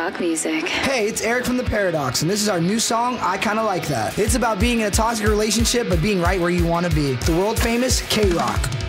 K-Rock music. Hey, it's Eric from The Paradox, and this is our new song, I Kinda Like That. It's about being in a toxic relationship, but being right where you want to be. The world famous K-Rock.